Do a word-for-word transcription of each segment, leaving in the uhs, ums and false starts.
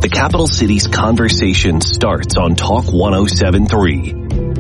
The capital city's conversation starts on Talk one oh seven point three.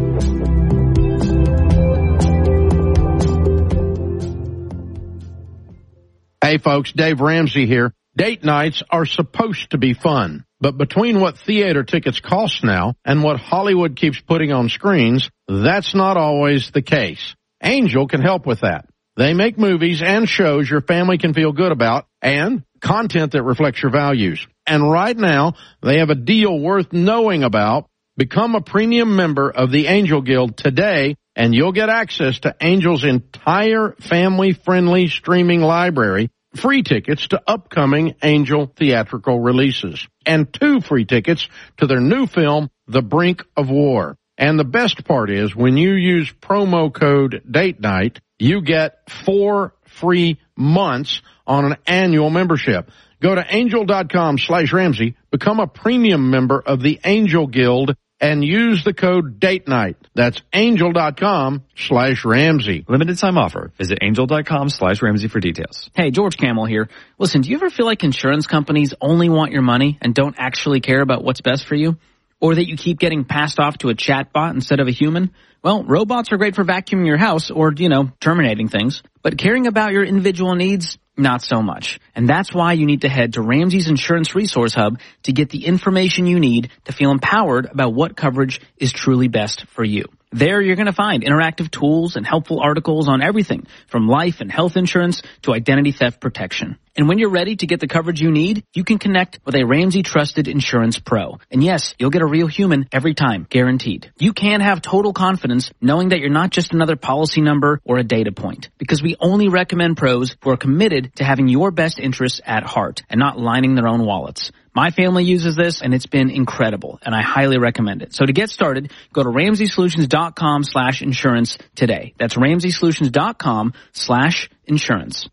Hey folks, Dave Ramsey here. Date nights are supposed to be fun, but between what theater tickets cost now and what Hollywood keeps putting on screens, that's not always the case. Angel can help with that. They make movies and shows your family can feel good about and content that reflects your values. And right now, they have a deal worth knowing about. Become a premium member of the Angel Guild today, and you'll get access to Angel's entire family-friendly streaming library, free tickets to upcoming Angel theatrical releases, and two free tickets to their new film, The Brink of War. And the best part is, when you use promo code Date Night, you get four free months on an annual membership. Go to angel.com slash Ramsey, become a premium member of the Angel Guild, and use the code Date Night. That's angel.com slash Ramsey. Limited time offer. Visit angel.com slash Ramsey for details. Hey, George Camel here. Listen, do you ever feel like insurance companies only want your money and don't actually care about what's best for you? Or that you keep getting passed off to a chatbot instead of a human? Well, robots are great for vacuuming your house or, you know, terminating things. But caring about your individual needs, not so much. And that's why you need to head to Ramsey's Insurance Resource Hub to get the information you need to feel empowered about what coverage is truly best for you. There you're going to find interactive tools and helpful articles on everything from life and health insurance to identity theft protection. And when you're ready to get the coverage you need, you can connect with a Ramsey Trusted Insurance Pro. And yes, you'll get a real human every time, guaranteed. You can have total confidence knowing that you're not just another policy number or a data point, because we only recommend pros who are committed to having your best interests at heart and not lining their own wallets. My family uses this, and it's been incredible, and I highly recommend it. So to get started, go to ramseysolutions.com slash insurance today. That's ramseysolutions.com slash insurance.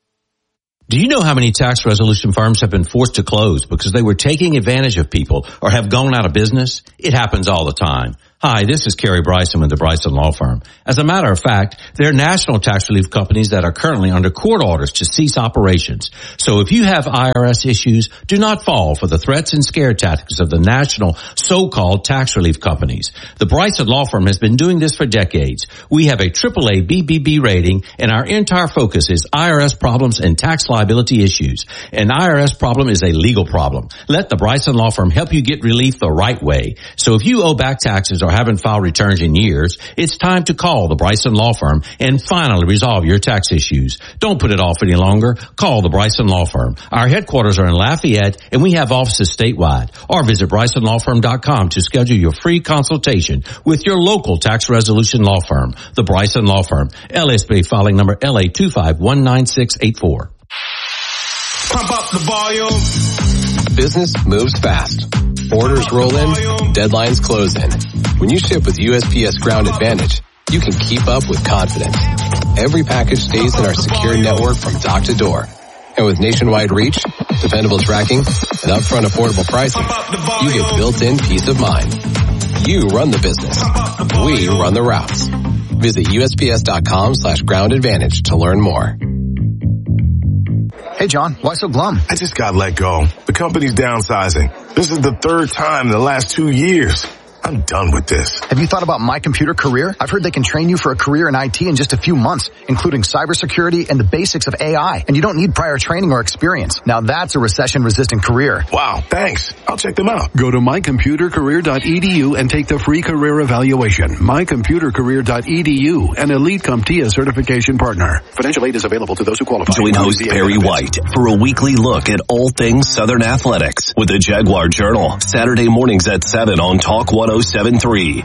Do you know how many tax resolution firms have been forced to close because they were taking advantage of people or have gone out of business? It happens all the time. Hi, this is Kerry Bryson with the Bryson Law Firm. As a matter of fact, there are national tax relief companies that are currently under court orders to cease operations. So if you have I R S issues, do not fall for the threats and scare tactics of the national so-called tax relief companies. The Bryson Law Firm has been doing this for decades. We have a triple A B B B rating, and our entire focus is I R S problems and tax liability issues. An I R S problem is a legal problem. Let the Bryson Law Firm help you get relief the right way. So if you owe back taxes or haven't filed returns in years, it's time to call the Bryson Law Firm and finally resolve your tax issues. Don't put it off any longer. Call the Bryson Law Firm. Our headquarters are in Lafayette, and we have offices statewide. Or visit bryson law firm dot com to schedule your free consultation with your local tax resolution law firm. The Bryson Law Firm. L S B filing number L A two five one nine six eight four. Pump up the volume. Business moves fast. Orders roll in, deadlines close in. When you ship with U S P S Ground Advantage, you can keep up with confidence. Every package stays in our secure network from dock to door. And with nationwide reach, dependable tracking, and upfront affordable pricing, you get built-in peace of mind. You run the business. We run the routes. Visit U S P S dot com slash ground advantage to learn more. Hey, John, why so glum? I just got let go. The company's downsizing. This is the third time in the last two years. I'm done with this. Have you thought about My Computer Career? I've heard they can train you for a career in I T in just a few months, including cybersecurity and the basics of A I. And you don't need prior training or experience. Now that's a recession-resistant career. Wow, thanks. I'll check them out. Go to my computer career dot e d u and take the free career evaluation. my computer career dot e d u, an Elite CompTIA certification partner. Financial aid is available to those who qualify. Join host Perry White for a weekly look at all things Southern athletics with the Jaguar Journal. Saturday mornings at seven on Talk one oh seven point three.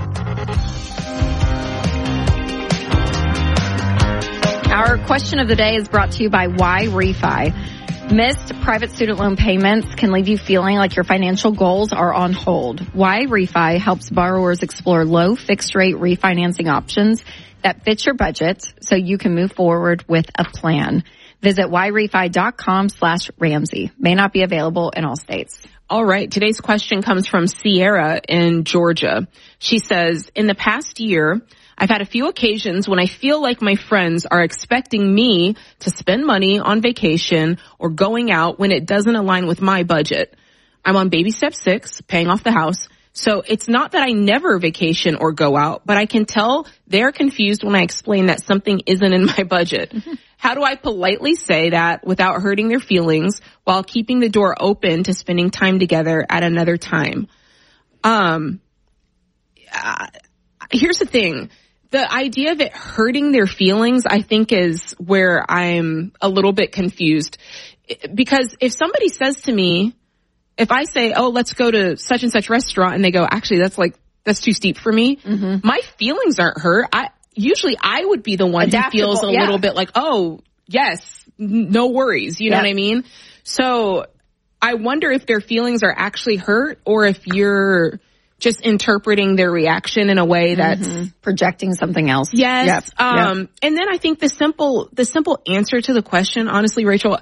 Our question of the day is brought to you by Y-Refi. Missed private student loan payments can leave you feeling like your financial goals are on hold. Y-Refi helps borrowers explore low fixed rate refinancing options that fit your budget so you can move forward with a plan. Visit yrefi.com slash Ramsey. May not be available in all states. All right. Today's question comes from Sierra in Georgia. She says, in the past year, I've had a few occasions when I feel like my friends are expecting me to spend money on vacation or going out when it doesn't align with my budget. I'm on baby step six, paying off the house. So it's not that I never vacation or go out, but I can tell they're confused when I explain that something isn't in my budget. Mm-hmm. How do I politely say that without hurting their feelings while keeping the door open to spending time together at another time? Um, uh, here's the thing. The idea of it hurting their feelings, I think, is where I'm a little bit confused. Because if somebody says to me, if I say, oh, let's go to such and such restaurant, and they go, actually, that's like, that's too steep for me. Mm-hmm. My feelings aren't hurt. I, usually I would be the one Adaptable, who feels a yeah. little bit like, oh, yes, no worries. You yeah. know what I mean? So I wonder if their feelings are actually hurt or if you're just interpreting their reaction in a way that's mm-hmm. projecting something else. Yes. Yep. Um, yep. And then I think the simple, the simple answer to the question, honestly, Rachel,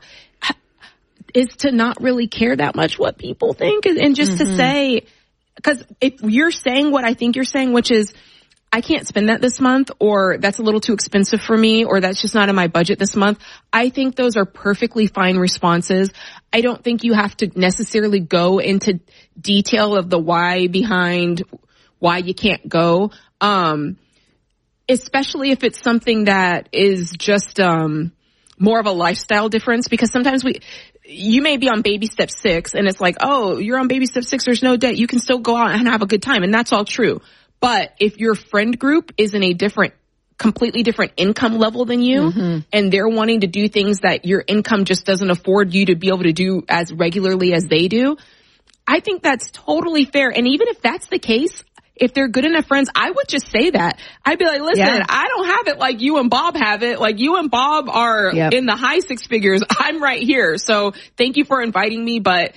is to not really care that much what people think and just mm-hmm. to say, because if you're saying what I think you're saying, which is, I can't spend that this month, or that's a little too expensive for me, or that's just not in my budget this month. I think those are perfectly fine responses. I don't think you have to necessarily go into detail of the why behind why you can't go. Um, especially if it's something that is just, um, more of a lifestyle difference, because sometimes we, you may be on baby step six and it's like, oh, you're on baby step six. There's no debt. You can still go out and have a good time. And that's all true. But if your friend group is in a different, completely different income level than you, mm-hmm. and they're wanting to do things that your income just doesn't afford you to be able to do as regularly as they do, I think that's totally fair. And even if that's the case, if they're good enough friends, I would just say that. I'd be like, listen, yeah. I don't have it like you and Bob have it. Like you and Bob are yep. in the high six figures. I'm right here. So thank you for inviting me, but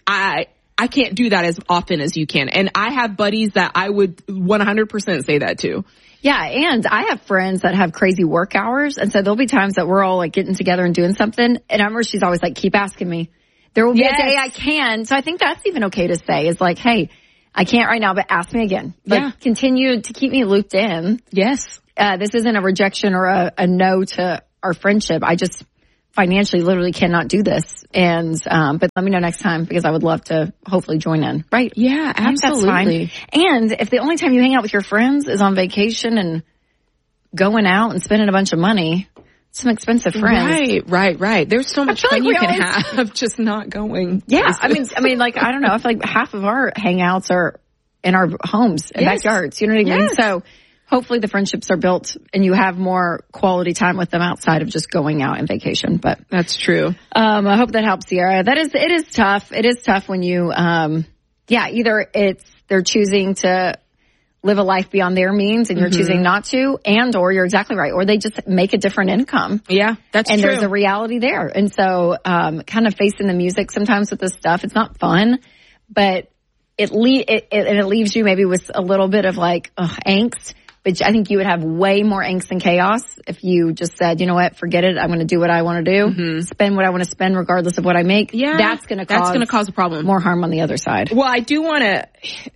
I, I can't do that as often as you can. And I have buddies that I would one hundred percent say that to. Yeah, and I have friends that have crazy work hours, and so there'll be times that we're all like getting together and doing something, and I remember she's always like, keep asking me. There will be yes. a day I can. So I think that's even okay to say is like, hey, I can't right now, but ask me again. Like, yeah. continue to keep me looped in. Yes. Uh, this isn't a rejection or a, a no to our friendship. I just financially literally cannot do this. And, um, but let me know next time because I would love to hopefully join in. Right. Yeah, absolutely. And if the only time you hang out with your friends is on vacation and going out and spending a bunch of money, some expensive friends. Right, right, right. There's so much fun like you can always have just not going. Yeah. Places. I mean, I mean, like, I don't know. I feel like half of our hangouts are in our homes and yes. backyards. You know what I mean? Yes. So hopefully the friendships are built and you have more quality time with them outside of just going out and vacation. But that's true. Um, I hope that helps, Sierra. That is, it is tough. It is tough when you, um, yeah, either it's, they're choosing to live a life beyond their means and you're mm-hmm. choosing not to, and or you're exactly right, or they just make a different income. Yeah, that's and true. And there's a reality there. And so, um, kind of facing the music sometimes with this stuff, it's not fun, but it, le- it, it, and it leaves you maybe with a little bit of like ugh, angst. But I think you would have way more angst and chaos if you just said, you know what, forget it. I'm going to do what I want to do, mm-hmm. spend what I want to spend regardless of what I make. Yeah, that's going to cause that's going to cause a problem. More harm on the other side. Well, I do want to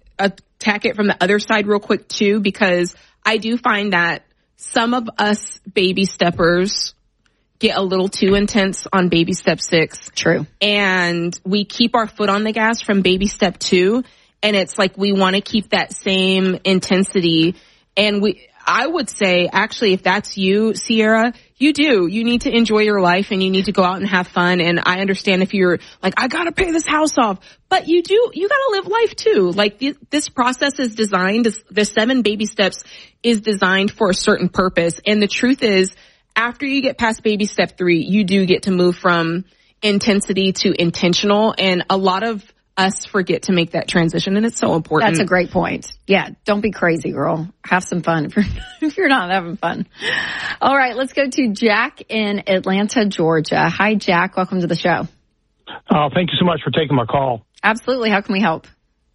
attack it from the other side real quick too, because I do find that some of us baby steppers get a little too intense on baby step six. True. And we keep our foot on the gas from baby step two. And it's like we want to keep that same intensity. And we, I would say, actually, if that's you, Sierra, you do. You need to enjoy your life and you need to go out and have fun. And I understand if you're like, I gotta pay this house off, but you do, you gotta live life too. Like th- this process is designed, this, the seven baby steps is designed for a certain purpose. And the truth is, after you get past baby step three, you do get to move from intensity to intentional. And a lot of us forget to make that transition, and it's so important. That's a great point. Yeah, don't be crazy, girl. Have some fun if you're, if you're not having fun. All right, let's go to Jack in Atlanta, Georgia. Hi, Jack. Welcome to the show. Oh, thank you so much for taking my call. Absolutely. How can we help?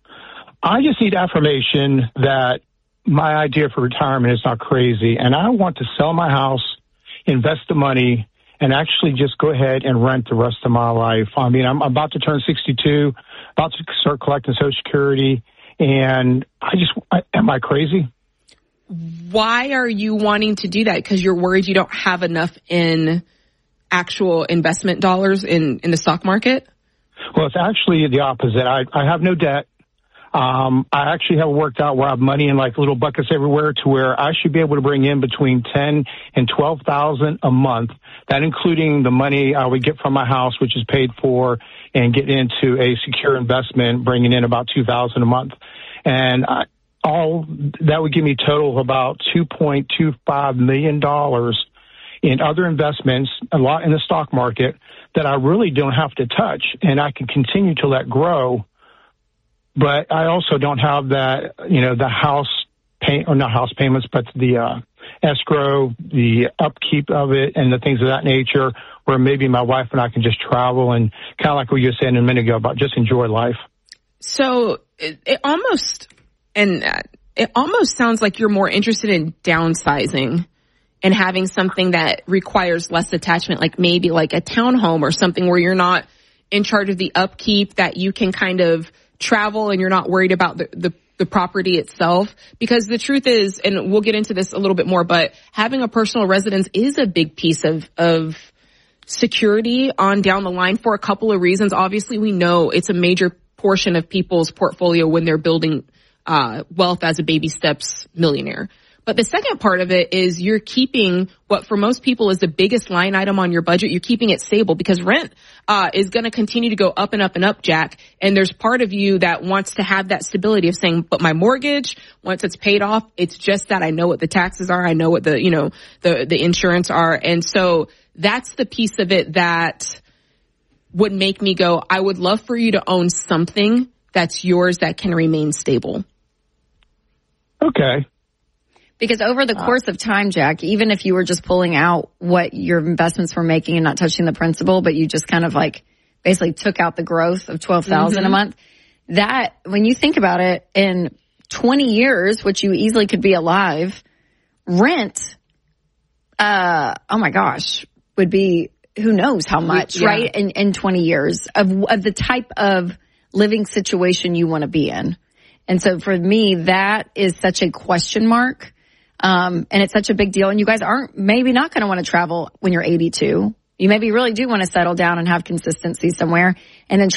I just need affirmation that my idea for retirement is not crazy, and I want to sell my house, invest the money, and actually just go ahead and rent the rest of my life. I mean, I'm about to turn sixty-two, about to start collecting Social Security, and I just, I, am I crazy? Why are you wanting to do that? Because you're worried you don't have enough in actual investment dollars in, in the stock market? Well, it's actually the opposite. I, I have no debt. Um, I actually have it worked out where I have money in like little buckets everywhere to where I should be able to bring in between ten and twelve thousand a month. That including the money I would get from my house, which is paid for, and get into a secure investment, bringing in about two thousand a month. And I, all that would give me a total of about two point two five million dollars in other investments, a lot in the stock market that I really don't have to touch, and I can continue to let grow. But I also don't have that, you know, the house pay or not house payments, but the uh, escrow, the upkeep of it, and the things of that nature, where maybe my wife and I can just travel and kind of like what you were saying a minute ago about just enjoy life. So it, it almost and it almost sounds like you're more interested in downsizing and having something that requires less attachment, like maybe like a townhome or something where you're not in charge of the upkeep, that you can kind of travel and you're not worried about the, the, the property itself. Because the truth is, and we'll get into this a little bit more, but having a personal residence is a big piece of, of security on down the line for a couple of reasons. Obviously, we know it's a major portion of people's portfolio when they're building uh, wealth as a baby steps millionaire. But the second part of it is you're keeping what for most people is the biggest line item on your budget. You're keeping it stable because rent uh, is going to continue to go up and up and up, Jack. And there's part of you that wants to have that stability of saying, but my mortgage, once it's paid off, it's just that I know what the taxes are. I know what the, you know, the, the insurance are. And so that's the piece of it that would make me go, I would love for you to own something that's yours that can remain stable. Okay. Because over the course of time, Jack, even if you were just pulling out what your investments were making and not touching the principal, but you just kind of like basically took out the growth of twelve thousand mm-hmm. a month, that when you think about it, in twenty years, which you easily could be alive, rent, uh, oh my gosh, would be who knows how much, yeah. right? In, in twenty years of, of the type of living situation you want to be in. And so for me, that is such a question mark. Um, and it's such a big deal. And you guys aren't maybe not going to want to travel when you're eighty-two. You maybe really do want to settle down and have consistency somewhere and then